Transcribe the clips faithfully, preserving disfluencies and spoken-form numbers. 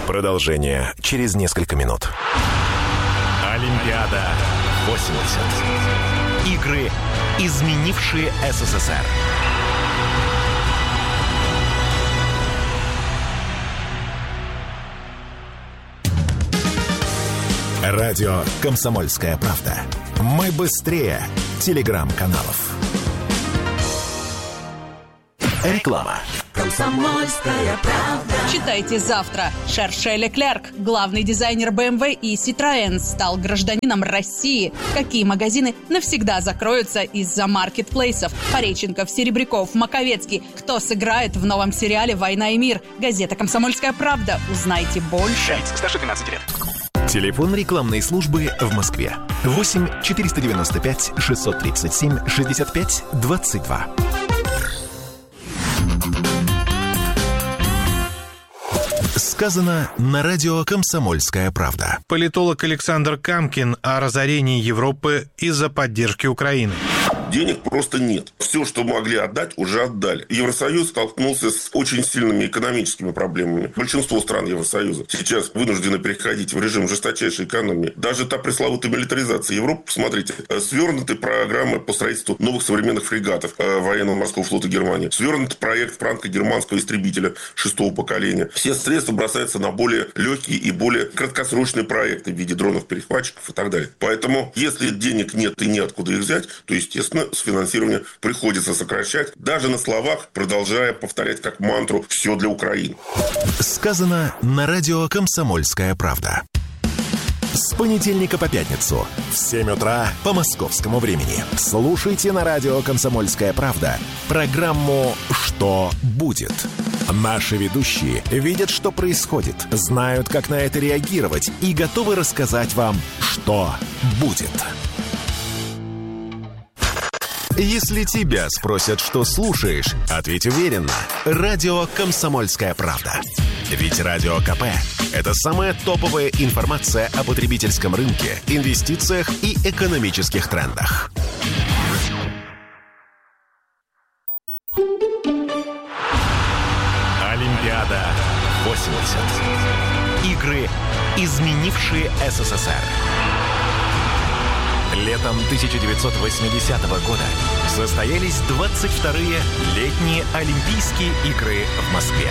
Продолжение через несколько минут. Олимпиада восемьдесят. Игры, изменившие СССР. Радио «Комсомольская правда». Мы быстрее телеграм-каналов. Реклама. «Комсомольская правда». Читайте завтра. Шерше Леклерк, главный дизайнер бэ эм вэ и Citroën, стал гражданином России. Какие магазины навсегда закроются из-за маркетплейсов? Пореченков, Серебряков, Маковецкий. Кто сыграет в новом сериале «Война и мир»? Газета «Комсомольская правда». Узнайте больше. Старше двенадцати лет. Телефон рекламной службы в Москве. восемь четыреста девяносто пять шестьсот тридцать семь шестьдесят пять двадцать два. Сказано на радио «Комсомольская правда». Политолог Александр Камкин о разорении Европы из-за поддержки Украины. Денег просто нет. Все, что могли отдать, уже отдали. Евросоюз столкнулся с очень сильными экономическими проблемами. Большинство стран Евросоюза сейчас вынуждены переходить в режим жесточайшей экономии. Даже та пресловутая милитаризация Европы, посмотрите, свернуты программы по строительству новых современных фрегатов военного морского флота Германии. Свернут проект франко-германского истребителя шестого поколения. Все средства бросаются на более легкие и более краткосрочные проекты в виде дронов-перехватчиков и так далее. Поэтому, если денег нет и неоткуда их взять, то, естественно, с финансирования приходится сокращать, даже на словах, продолжая повторять как мантру «все для Украины». Сказано на радио «Комсомольская правда». С понедельника по пятницу в семь утра по московскому времени. Слушайте на радио «Комсомольская правда» программу «Что будет?». Наши ведущие видят, что происходит, знают, как на это реагировать и готовы рассказать вам, что будет. Если тебя спросят, что слушаешь, ответь уверенно. Радио «Комсомольская правда». Ведь Радио КП – это самая топовая информация о потребительском рынке, инвестициях и экономических трендах. Олимпиада восемьдесят. Игры, изменившие СССР. Летом тысяча девятьсот восьмидесятого года состоялись двадцать вторые летние Олимпийские игры в Москве.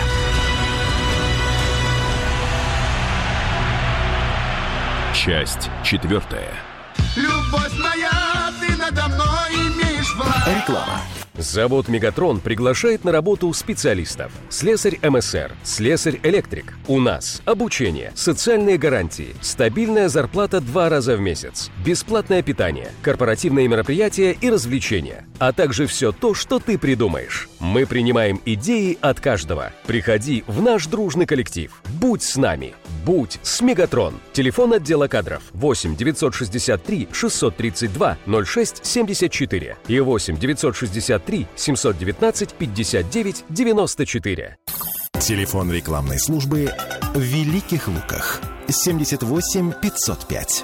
Часть четвертая. Любовь моя, ты надо мной имеешь власть. Реклама. Завод «Мегатрон» приглашает на работу специалистов. Слесарь эм эс эр, слесарь-электрик. У нас обучение, социальные гарантии, стабильная зарплата два раза в месяц, бесплатное питание, корпоративные мероприятия и развлечения, а также все то, что ты придумаешь. Мы принимаем идеи от каждого. Приходи в наш дружный коллектив. Будь с нами. Будь с «Мегатрон». Телефон отдела кадров восемь девятьсот шестьдесят три шестьсот тридцать два ноль шесть семьдесят четыре и восемь девятьсот шестьдесят три семьсот девятнадцать пятьдесят девять девяносто четыре. Телефон рекламной службы в Великих Луках. семьдесят восемь пятьсот пять.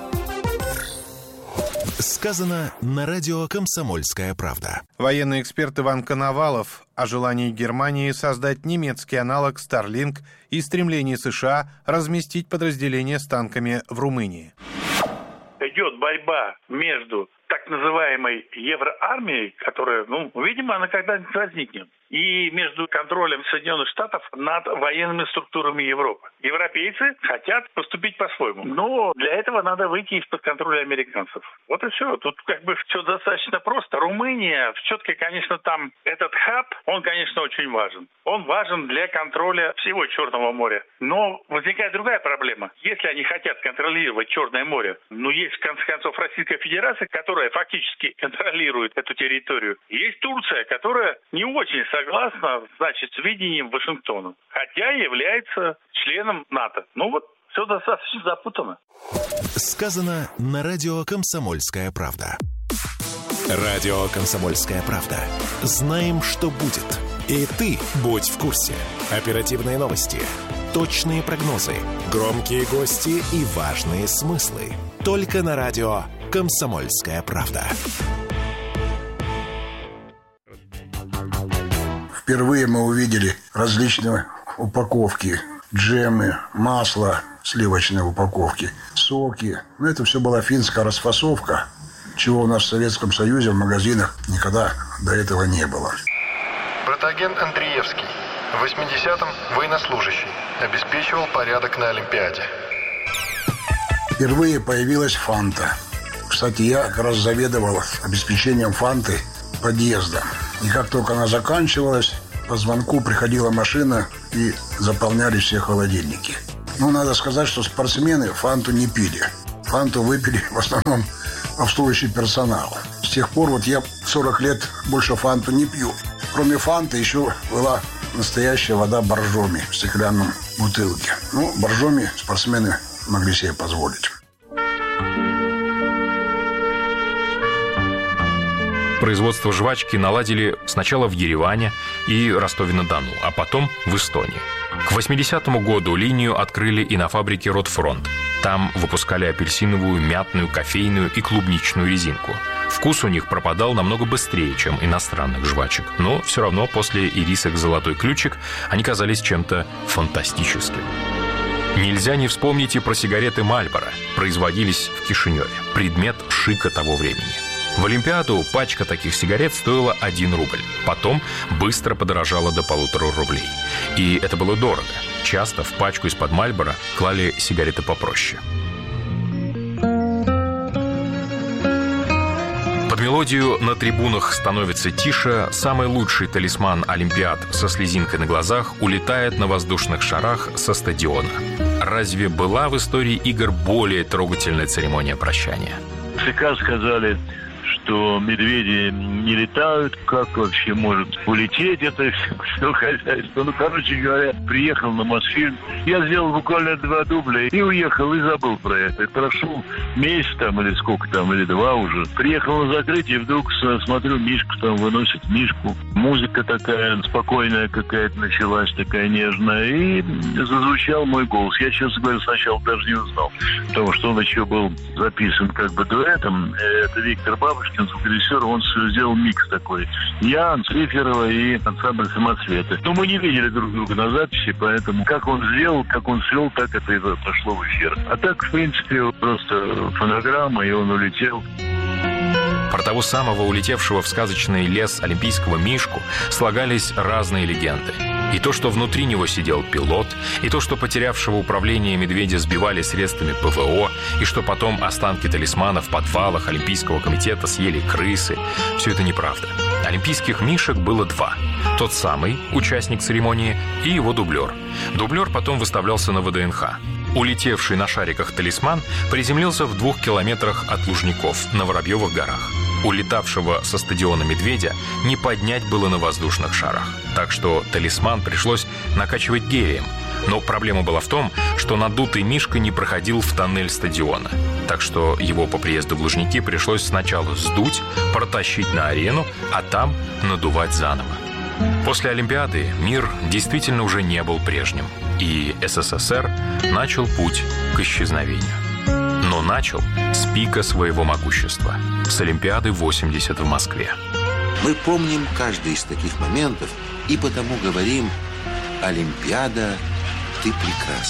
Сказано на радио «Комсомольская правда». Военный эксперт Иван Коновалов о желании Германии создать немецкий аналог Starlink и стремлении США разместить подразделения с танками в Румынии. Идет борьба между так называемой евроармией, которая, ну, видимо, она когда-нибудь возникнет, и между контролем Соединенных Штатов над военными структурами Европы. Европейцы хотят поступить по-своему, но для этого надо выйти из-под контроля американцев. Вот и все. Тут как бы все достаточно просто. Румыния, все-таки, конечно, там этот хаб, он, конечно, очень важен. Он важен для контроля всего Черного моря. Но возникает другая проблема. Если они хотят контролировать Черное море, ну, есть, в конце концов, Российская Федерация, которая фактически контролирует эту территорию. Есть Турция, которая не очень согласна, значит, с видением Вашингтона, хотя является членом НАТО. Ну вот, все достаточно запутано. Сказано на радио «Комсомольская правда». Радио «Комсомольская правда». Знаем, что будет. И ты будь в курсе. Оперативные новости, точные прогнозы, громкие гости и важные смыслы. Только на радио «Комсомольская правда». Впервые мы увидели различные упаковки джемы, масло сливочной упаковки, соки. Но это все была финская расфасовка, чего у нас в Советском Союзе в магазинах никогда до этого не было. Протоген Андреевский. В восьмидесятом военнослужащий. Обеспечивал порядок на Олимпиаде. Впервые появилась «Фанта». Кстати, я как раз заведовал обеспечением «Фанты» подъезда. И как только она заканчивалась, по звонку приходила машина и заполняли все холодильники. Ну, надо сказать, что спортсмены «Фанту» не пили. «Фанту» выпили в основном обслуживающий персонал. С тех пор вот я сорок лет больше «Фанту» не пью. Кроме «Фанты» еще была настоящая вода боржоми в стеклянном бутылке. Ну, боржоми спортсмены могли себе позволить. Производство жвачки наладили сначала в Ереване и Ростове-на-Дону, а потом в Эстонии. К восьмидесятому году линию открыли и на фабрике «Ротфронт». Там выпускали апельсиновую, мятную, кофейную и клубничную резинку. Вкус у них пропадал намного быстрее, чем иностранных жвачек, но все равно после ирисок «Золотой ключик» они казались чем-то фантастическим. Нельзя не вспомнить и про сигареты «Мальборо». Производились в Кишиневе. Предмет шика того времени. В Олимпиаду пачка таких сигарет стоила один рубль. Потом быстро подорожала до полутора рублей. И это было дорого. Часто в пачку из-под «Мальборо» клали сигареты попроще. Под мелодию «На трибунах становится тише» самый лучший талисман Олимпиад со слезинкой на глазах улетает на воздушных шарах со стадиона. Разве была в истории игр более трогательная церемония прощания? ЦК сказали, что медведи не летают, как вообще может улететь это все хозяйство. Ну, короче говоря, приехал на Мосфильм, я сделал буквально два дубля и уехал, и забыл про это. Прошел месяц там, или сколько там, или два уже. Приехал на закрытие, вдруг смотрю, Мишку там выносит, Мишку. Музыка такая спокойная какая-то началась, такая нежная, и зазвучал мой голос. Я, честно говоря, сначала даже не узнал, потому что он еще был записан как бы дуэтом. Это Виктор Бабушкин, звукорежиссер, он сделал микс такой. Я, Циферова и ансамбль «Самоцветы». Но мы не видели друг друга на записи, поэтому как он сделал, как он свел, так это и пошло в эфир. А так, в принципе, просто фонограмма, и он улетел. Про того самого улетевшего в сказочный лес олимпийского Мишку слагались разные легенды. И то, что внутри него сидел пилот, и то, что потерявшего управление медведя сбивали средствами ПВО, и что потом останки талисмана в подвалах Олимпийского комитета съели крысы – все это неправда. Олимпийских Мишек было два. Тот самый, участник церемонии, и его дублер. Дублер потом выставлялся на ВДНХ. Улетевший на шариках талисман приземлился в двух километрах от Лужников на Воробьевых горах. Улетавшего со стадиона медведя не поднять было на воздушных шарах. Так что талисман пришлось накачивать гелием. Но проблема была в том, что надутый Мишка не проходил в тоннель стадиона. Так что его по приезду в Лужники пришлось сначала сдуть, протащить на арену, а там надувать заново. После Олимпиады мир действительно уже не был прежним. И СССР начал путь к исчезновению. Но начал с пика своего могущества, с Олимпиады восемьдесят в Москве. Мы помним каждый из таких моментов и потому говорим: Олимпиада, ты прекрасна.